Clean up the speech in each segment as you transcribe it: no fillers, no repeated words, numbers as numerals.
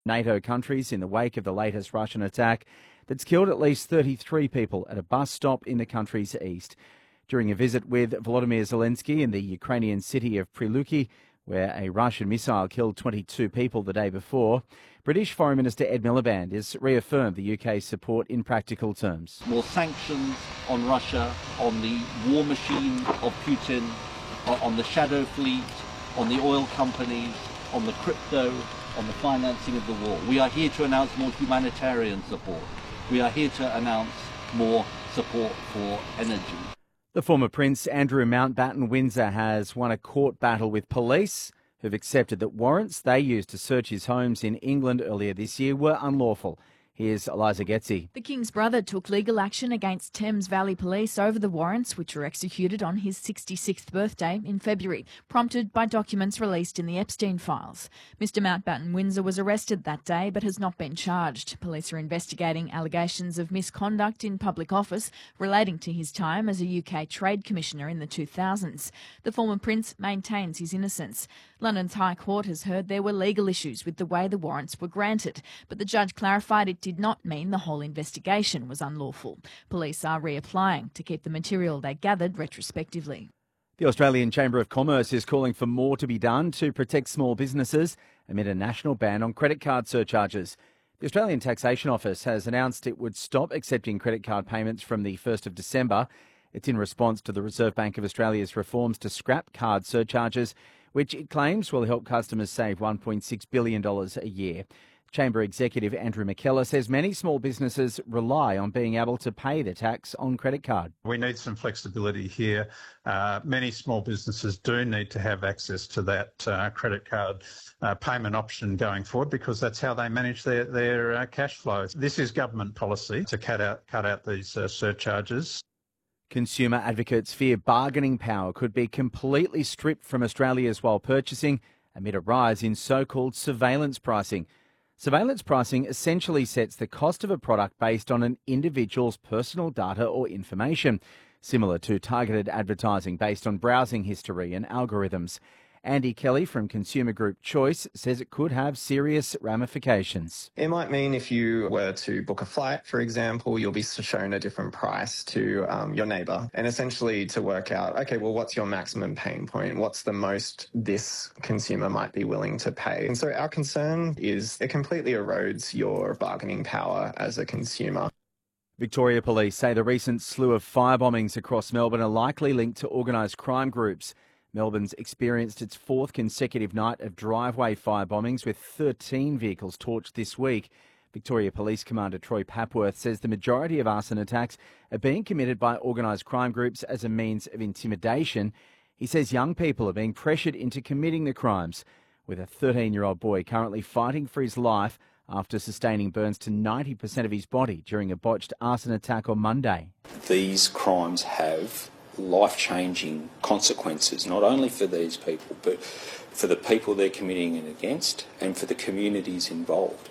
NATO countries in the wake of the latest Russian attack that's killed at least 33 people at a bus stop in the country's east. During a visit with Volodymyr Zelensky in the Ukrainian city of Prilupki, where a Russian missile killed 22 people the day before, British Foreign Minister Ed Miliband has reaffirmed the UK's support in practical terms. More sanctions on Russia, on the war machine of Putin, on the shadow fleet, on the oil companies, on the crypto, on the financing of the war. We are here to announce more humanitarian support. We are here to announce more support for energy. The former Prince Andrew Mountbatten Windsor has won a court battle with police who've accepted that warrants they used to search his homes in England earlier this year were unlawful. Here's Eliza Getzi. The King's brother took legal action against Thames Valley Police over the warrants, which were executed on his 66th birthday in February, prompted by documents released in the Epstein files. Mr Mountbatten Windsor was arrested that day but has not been charged. Police are investigating allegations of misconduct in public office relating to his time as a UK Trade Commissioner in the 2000s. The former Prince maintains his innocence. London's High Court has heard there were legal issues with the way the warrants were granted, but the judge clarified it did not mean the whole investigation was unlawful. Police are reapplying to keep the material they gathered retrospectively. The Australian Chamber of Commerce is calling for more to be done to protect small businesses amid a national ban on credit card surcharges. The Australian Taxation Office has announced it would stop accepting credit card payments from the 1st of December. It's in response to the Reserve Bank of Australia's reforms to scrap card surcharges, which it claims will help customers save $1.6 billion a year. Chamber Executive Andrew McKellar says many small businesses rely on being able to pay the tax on credit card. We need some flexibility here. Many small businesses do need to have access to that credit card payment option going forward because that's how they manage their cash flows. This is government policy to cut out these surcharges. Consumer advocates fear bargaining power could be completely stripped from Australians while purchasing amid a rise in so-called surveillance pricing. Surveillance pricing essentially sets the cost of a product based on an individual's personal data or information, similar to targeted advertising based on browsing history and algorithms. Andy Kelly from consumer group Choice says it could have serious ramifications. It might mean if you were to book a flight, for example, you'll be shown a different price to your neighbour. And essentially to work out, okay, well, what's your maximum pain point? What's the most this consumer might be willing to pay? And so our concern is it completely erodes your bargaining power as a consumer. Victoria Police say the recent slew of fire bombings across Melbourne are likely linked to organised crime groups. Melbourne's experienced its fourth consecutive night of driveway fire bombings with 13 vehicles torched this week. Victoria Police Commander Troy Papworth says the majority of arson attacks are being committed by organised crime groups as a means of intimidation. He says young people are being pressured into committing the crimes, with a 13-year-old boy currently fighting for his life after sustaining burns to 90% of his body during a botched arson attack on Monday. These crimes have life-changing consequences, not only for these people, but for the people they're committing it against and for the communities involved.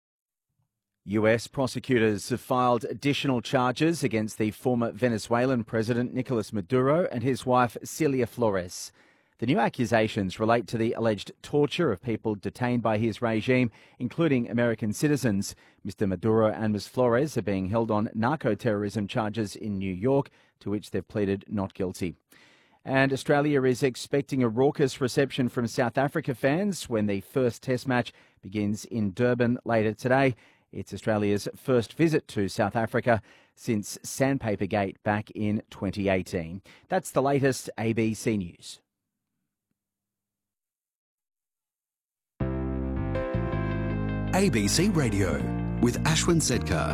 US prosecutors have filed additional charges against the former Venezuelan president Nicolas Maduro and his wife Celia Flores. The new accusations relate to the alleged torture of people detained by his regime, including American citizens. Mr. Maduro and Ms. Flores are being held on narco-terrorism charges in New York, to which they've pleaded not guilty. And Australia is expecting a raucous reception from South Africa fans when the first Test match begins in Durban later today. It's Australia's first visit to South Africa since Sandpaper Gate back in 2018. That's the latest ABC News. ABC Radio with Ashwin Sedkar.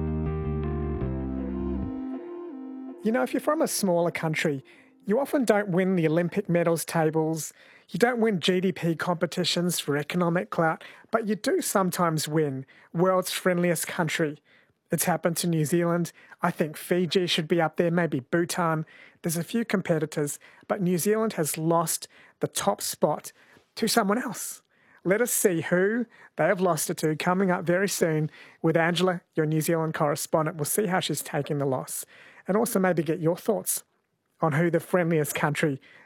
You know, if you're from a smaller country, you often don't win the Olympic medals tables, you don't win GDP competitions for economic clout, but you do sometimes win world's friendliest country. It's happened to New Zealand. I think Fiji should be up there, maybe Bhutan. There's a few competitors, but New Zealand has lost the top spot to someone else. Let us see who they have lost it to coming up very soon with Angela, your New Zealand correspondent. We'll see how she's taking the loss and also maybe get your thoughts on who the friendliest country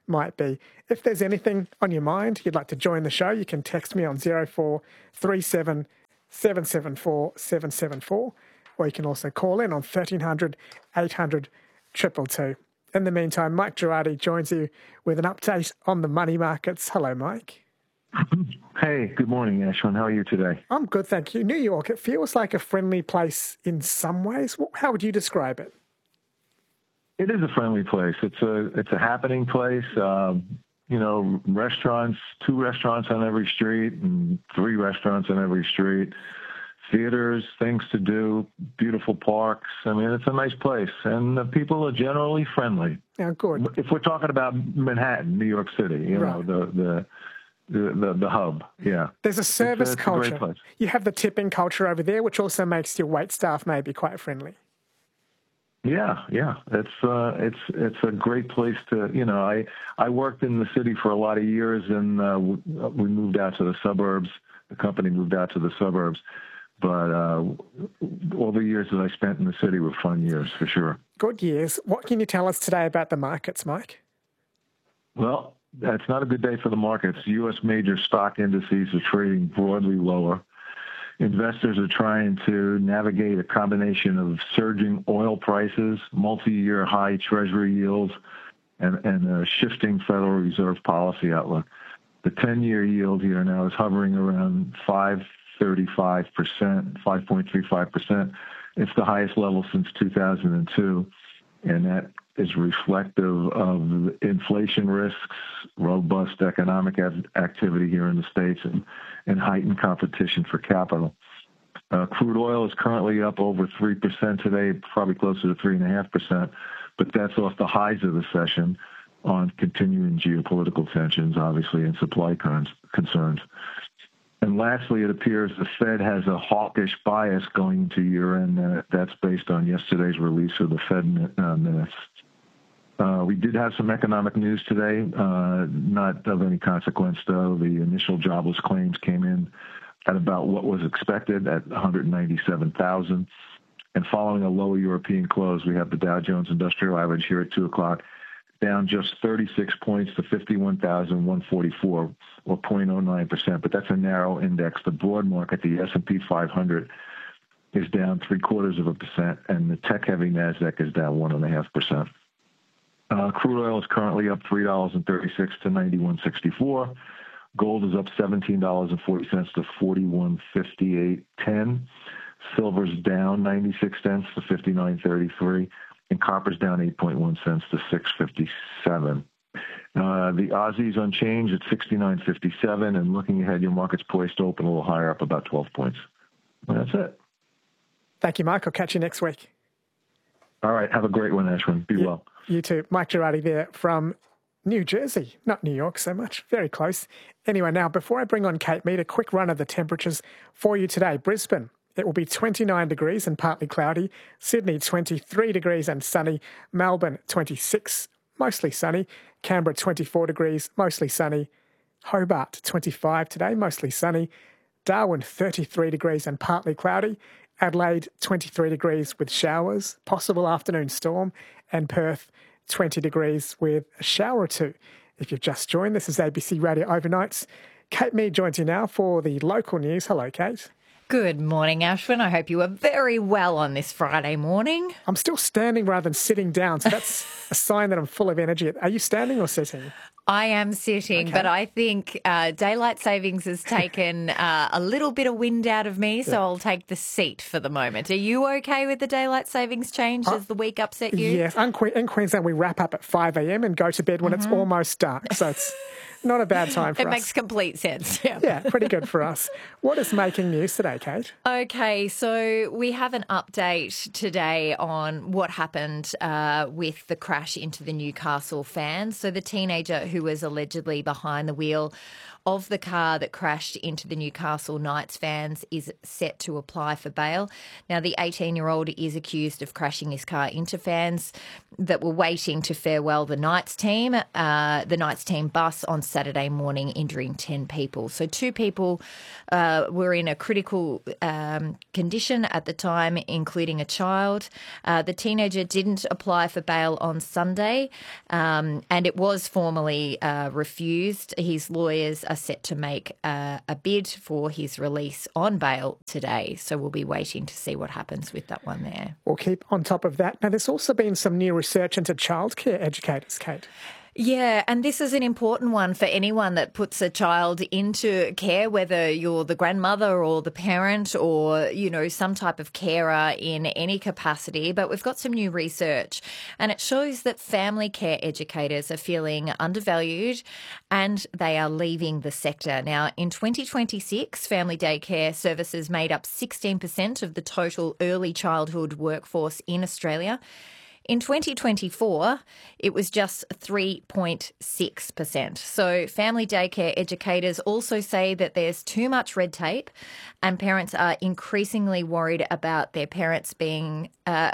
might be. If there's anything on your mind you'd like to join the show, you can text me on 0437 774 774, or you can also call in on 1300 800 222. In the meantime, Mike Girardi joins you with an update on the money markets. Hello, Mike. Hey, good morning, Ashwin. How are you today? I'm good, thank you. New York, it feels like a friendly place in some ways. How would you describe it? It is a friendly place. It's a happening place. Restaurants, 2 restaurants on every street and 3 restaurants on every street. Theaters, things to do, beautiful parks. I mean, it's a nice place, and the people are generally friendly. Yeah, good. If we're talking about Manhattan, New York City, right. the hub, yeah. There's a service it's culture. A great place. You have the tipping culture over there, which also makes your wait staff maybe quite friendly. Yeah. It's a great place to, I worked in the city for a lot of years, and we moved out to the suburbs. The company moved out to the suburbs. But all the years that I spent in the city were fun years, for sure. Good years. What can you tell us today about the markets, Mike? Well, it's not a good day for the markets. U.S. major stock indices are trading broadly lower. Investors are trying to navigate a combination of surging oil prices, multi-year high Treasury yields, and a shifting Federal Reserve policy outlook. The 10-year yield here now is hovering around 5.35%. It's the highest level since 2002, and that is reflective of inflation risks, robust economic activity here in the States, and heightened competition for capital. Crude oil is currently up over 3% today, probably closer to 3.5%, but that's off the highs of the session on continuing geopolitical tensions, obviously, and supply concerns. And lastly, it appears the Fed has a hawkish bias going into year-end. That's based on yesterday's release of the Fed minutes. We did have some economic news today, not of any consequence, though. The initial jobless claims came in at about what was expected at 197,000. And following a lower European close, we have the Dow Jones Industrial Average here at 2 o'clock, down just 36 points to 51,144, or 0.09%. But that's a narrow index. The broad market, the S&P 500, is down 0.75%, and the tech-heavy NASDAQ is down 1.5%. Crude oil is currently up $3.36 to $91.64. Gold is up $17.40 to $41.58.10. Silver's down 96 cents to $59.33. And copper's down 8.1 cents to $6.57. The Aussie's unchanged at 69.57, and looking ahead, your market's poised to open a little higher, up about 12 points. And that's it. Thank you, Mike. I'll catch you next week. All right. Have a great one, Ashwin. Be well. You too. Mike Girardi there from New Jersey, not New York so much, very close. Anyway, now, before I bring on Kate Mead, a quick run of the temperatures for you today. Brisbane, it will be 29 degrees and partly cloudy. Sydney, 23 degrees and sunny. Melbourne, 26, mostly sunny. Canberra, 24 degrees, mostly sunny. Hobart, 25 today, mostly sunny. Darwin, 33 degrees and partly cloudy. Adelaide, 23 degrees with showers, possible afternoon storm. And Perth, 20 degrees with a shower or two. If you've just joined, this is ABC Radio Overnights. Kate Mead joins you now for the local news. Hello, Kate. Good morning, Ashwin. I hope you are very well on this Friday morning. I'm still standing rather than sitting down, so that's a sign that I'm full of energy. Are you standing or sitting? I am sitting, but I think daylight savings has taken a little bit of wind out of me, so I'll take the seat for the moment. Are you okay with the daylight savings change? Does the week upset you? Yes. In Queensland, we wrap up at 5 a.m. and go to bed when it's almost dark, so it's not a bad time for us. It makes complete sense. Yeah, pretty good for us. What is making news today, Kate? Okay, so we have an update today on what happened with the crash into the Newcastle fans. So the teenager who was allegedly behind the wheel of the car that crashed into the Newcastle Knights fans is set to apply for bail. Now, the 18-year-old is accused of crashing his car into fans that were waiting to farewell the Knights team. The Knights team bus on Saturday morning, injuring 10 people. So 2 people were in a critical condition at the time, including a child. The teenager didn't apply for bail on Sunday, and it was formally refused. His lawyers are set to make a bid for his release on bail today. So we'll be waiting to see what happens with that one there. We'll keep on top of that. Now, there's also been some new research into childcare educators, Kate. Yeah, and this is an important one for anyone that puts a child into care, whether you're the grandmother or the parent or, you know, some type of carer in any capacity. But we've got some new research and it shows that family care educators are feeling undervalued and they are leaving the sector. Now, in 2026, family daycare services made up 16% of the total early childhood workforce in Australia. In 2024, it was just 3.6%. So family daycare educators also say that there's too much red tape and parents are increasingly worried about their kids being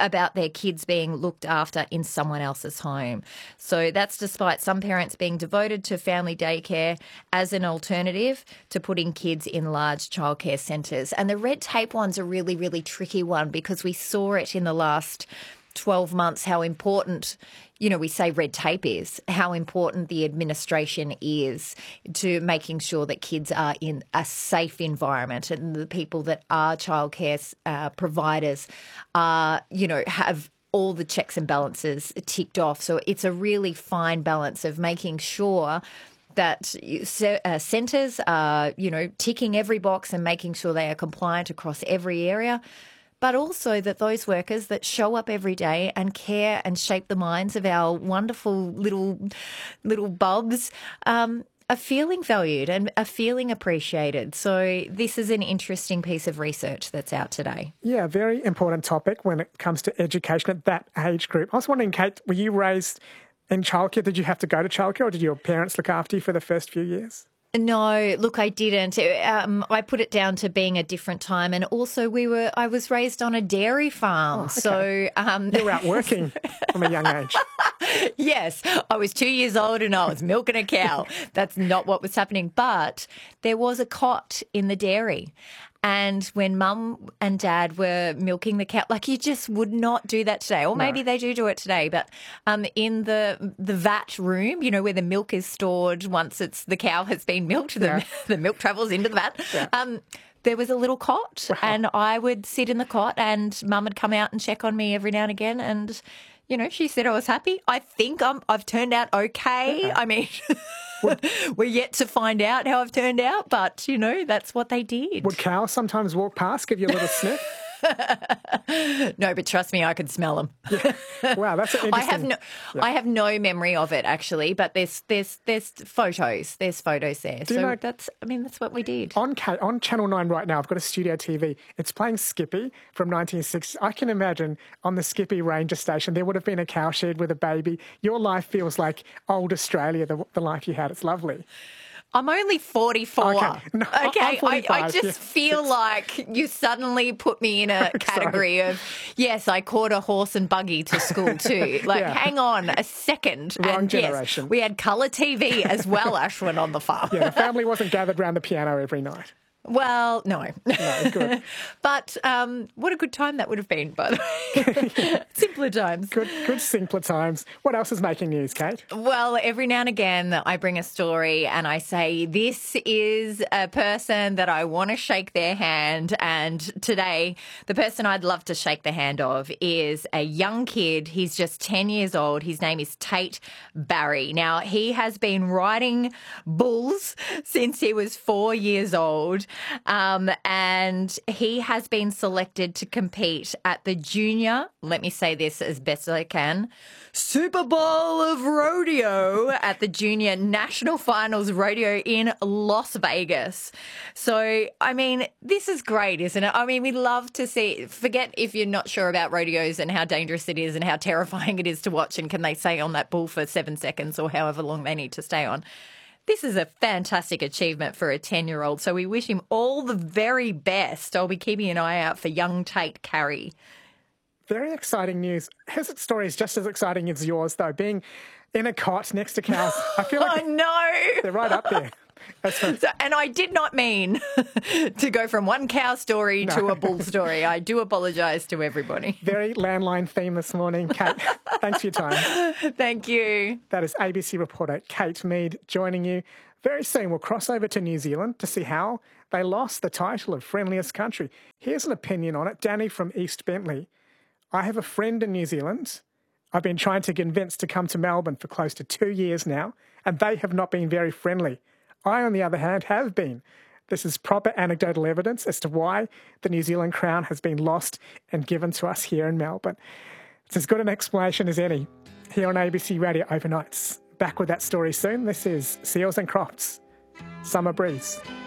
looked after in someone else's home. So that's despite some parents being devoted to family daycare as an alternative to putting kids in large childcare centres. And the red tape one's a really, really tricky one because we saw it in the last 12 months, how important, you know, we say red tape is, how important the administration is to making sure that kids are in a safe environment and the people that are childcare providers are, you know, have all the checks and balances ticked off. So it's a really fine balance of making sure that centres are, you know, ticking every box and making sure they are compliant across every area, but also that those workers that show up every day and care and shape the minds of our wonderful little bubs are feeling valued and are feeling appreciated. So this is an interesting piece of research that's out today. Yeah, very important topic when it comes to education at that age group. I was wondering, Kate, were you raised in childcare? Did you have to go to childcare or did your parents look after you for the first few years? No, look, I didn't. I put it down to being a different time, and also I was raised on a dairy farm, okay. So you were out working from a young age. Yes, I was 2 years old and I was milking a cow. That's not what was happening, but there was a cot in the dairy. And when Mum and Dad were milking the cow, like you just would not do that today, or maybe they do it today. But in the vat room, you know, where the milk is stored once the cow has been milked, the milk travels into the vat. Yeah. There was a little cot, and I would sit in the cot, and Mum would come out and check on me every now and again, and you know, she said I was happy. I think I've turned out okay. Yeah. I mean, we're yet to find out how I've turned out, but, you know, that's what they did. Would cows sometimes walk past, give you a little sniff? No, but trust me, I could smell them. Yeah. Wow, that's an interesting... I have no memory of it actually, but there's photos. There's photos there. So that's what we did. On Channel 9 right now, I've got a studio TV. It's playing Skippy from 1960. I can imagine on the Skippy Ranger station there would have been a cowshed with a baby. Your life feels like old Australia, the life you had. It's lovely. I'm only 44. Okay, no, okay. 45, I just feel like you suddenly put me in a category of, yes, I caught a horse and buggy to school too. Like, hang on a second. Wrong generation. Yes, we had colour TV as well, Ashwin, on the farm. Yeah, the family wasn't gathered around the piano every night. Well, no. No, good. But what a good time that would have been, by the way. Simpler times. Good simpler times. What else is making news, Kate? Well, every now and again I bring a story and I say, this is a person that I want to shake their hand. And today, the person I'd love to shake the hand of is a young kid. He's just 10 years old. His name is Tate Barry. Now, he has been riding bulls since he was 4 years old. And he has been selected to compete at the junior, let me say this as best as I can, Super Bowl of Rodeo at the Junior National Finals Rodeo in Las Vegas. So, I mean, this is great, isn't it? I mean, we love to see, forget if you're not sure about rodeos and how dangerous it is and how terrifying it is to watch and can they stay on that bull for 7 seconds or however long they need to stay on. This is a fantastic achievement for a 10-year-old, so we wish him all the very best. I'll be keeping an eye out for young Tate Carey. Very exciting news. His story is just as exciting as yours, though. Being in a cot next to cows. I feel like they're right up there. And I did not mean to go from one cow story to a bull story. I do apologise to everybody. Very landline theme this morning. Kate, thanks for your time. Thank you. That is ABC reporter Kate Mead joining you. Very soon we'll cross over to New Zealand to see how they lost the title of friendliest country. Here's an opinion on it. Danny from East Bentley. I have a friend in New Zealand I've been trying to convince to come to Melbourne for close to 2 years now, and they have not been very friendly. I, on the other hand, have been. This is proper anecdotal evidence as to why the New Zealand crown has been lost and given to us here in Melbourne. It's as good an explanation as any here on ABC Radio Overnights. Back with that story soon. This is Seals and Crofts, Summer Breeze.